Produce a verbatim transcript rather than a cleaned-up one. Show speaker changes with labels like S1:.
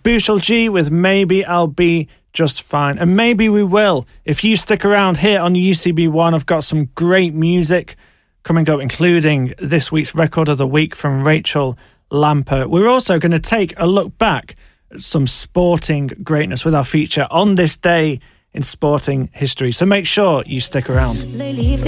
S1: Bushel G with Maybe I'll Be Just Fine. And maybe we will. If you stick around here on U C B one, I've got some great music coming up, including this week's Record of the Week from Rachel Lampert. We're also going to take a look back at some sporting greatness with our feature On This Day in Sporting History. So make sure you stick around.